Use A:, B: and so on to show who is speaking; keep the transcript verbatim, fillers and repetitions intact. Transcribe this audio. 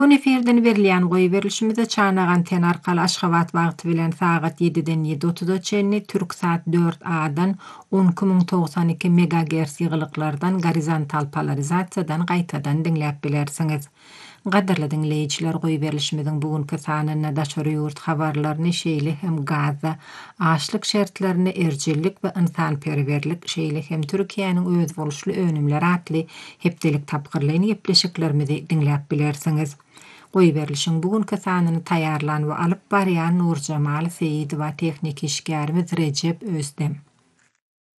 A: Bu efirden berilýän goý berilişimize Çanagan anten arkaly Aşgabat wagty bilen sagat ýediden ýedi otuz'a çenli Türksat dört A-dan on iki miň togsan iki megahertz ýygylyklardan gorizontal polarizasiýadan gaýtadan dinläp bilersiňiz. Gaderli dinleýijiler, goý berilişimiziň bugünkü sanyna daşary ýurt habarlaryny şeýle hem gaza, açlyk şertlerini, erjillik we ynsanperwerlik şeýle hem Türkiýanyň öz boluşly önümleri atly hepdelik tapgyrlygyny gepleşiklerimizi dinläp bilersiňiz. Goý berilişiň bugünkü sanyny taýýarlan we alyp barýan Nurjamal Seýidowa, teknik işgärimiz Rejep Özdem.